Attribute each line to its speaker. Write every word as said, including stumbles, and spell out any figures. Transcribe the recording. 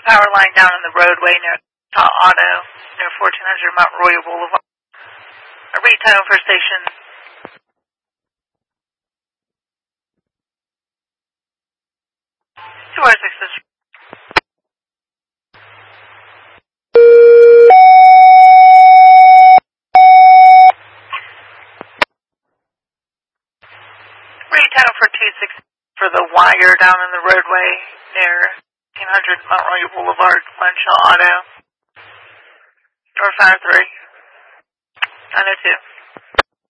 Speaker 1: power line down in the roadway near Utah Auto, near fourteen hundred Mount Royal Boulevard. A retone for station. two oh six is retone for two six for the wire down in the roadway near fifteen hundred Mount Royal Boulevard, Glenshaw Auto. Door five three. nine oh two.